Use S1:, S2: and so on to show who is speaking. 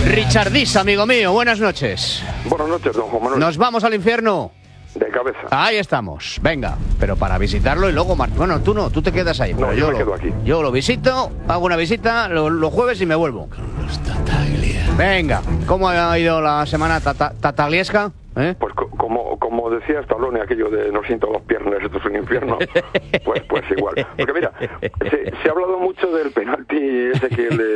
S1: Richardis, amigo mío, buenas noches.
S2: Buenas noches, don Juan Manuel.
S1: ¿Nos vamos al infierno?
S2: De cabeza.
S1: Ahí estamos, venga, pero para visitarlo y luego... Bueno, tú no, tú te quedas ahí.
S2: No, yo me quedo aquí.
S1: Yo lo visito, hago una visita los jueves y me vuelvo. Venga, ¿cómo ha ido la semana tataliesca?
S2: Pues como decía Stallone, aquello de no siento los piernas, esto es un infierno, pues igual. Porque mira, se ha hablado mucho del penalti ese que le